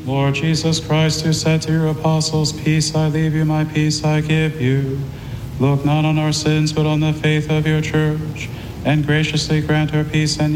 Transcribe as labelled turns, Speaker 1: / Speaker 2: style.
Speaker 1: Lord Jesus Christ, who said to your apostles, "Peace I leave you, my peace I give you," look not on our sins, but on the faith of your church, and graciously grant her peace and